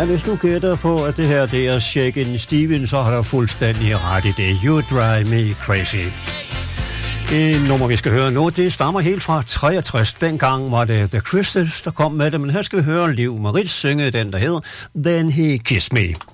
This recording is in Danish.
Ja, hvis du gætter på, at det her det er Shakin' Stevens, så har du fuldstændig ret i det. You Drive Me Crazy. Det nummer, vi skal høre nu, det stammer helt fra 63. Dengang var det The Crystals, der kom med det, men her skal vi høre Liv Marit synge den, der hedder Then He Kissed Me.